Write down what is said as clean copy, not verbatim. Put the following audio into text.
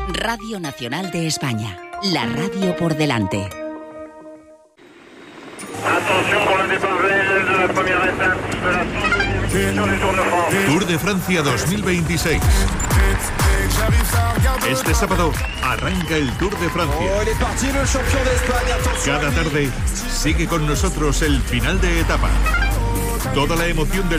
Radio Nacional de España. La radio por delante. Atención con el départ réel de la primera étape de la sur du Tour de France. Tour de Francia 2026. Este sábado arranca el Tour de Francia. Cada tarde sigue con nosotros el final de etapa. Toda la emoción del